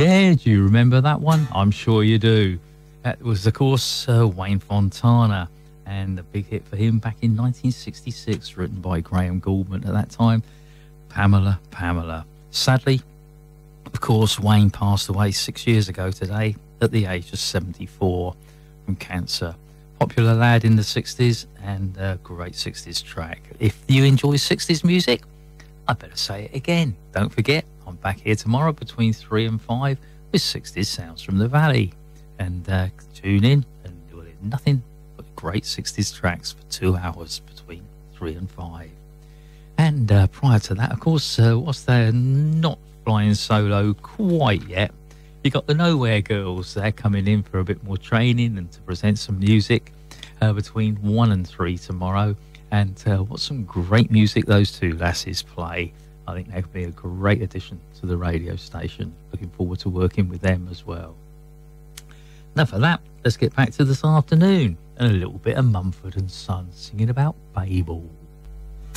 Yeah, do you remember that one? I'm sure you do. That was, of course, Wayne Fontana, and the big hit for him back in 1966, written by Graham Gouldman at that time, Pamela, Pamela. Sadly, of course, Wayne passed away 6 years ago today at the age of 74 from cancer. Popular lad in the 60s and a great 60s track. If you enjoy 60s music, I better say it again. Don't forget, I'm back here tomorrow between 3 and 5 with 60s Sounds from the Valley. And tune in and you'll hear nothing but great 60s tracks for 2 hours between 3 and 5. And prior to that, of course, whilst they're not flying solo quite yet, you got the Nowhere Girls. They're coming in for a bit more training and to present some music between 1 and 3 tomorrow. And what some great music those two lasses play. I think they could be a great addition to the radio station. Looking forward to working with them as well. Enough of that. Let's get back to this afternoon and a little bit of Mumford and Sons singing about Babel.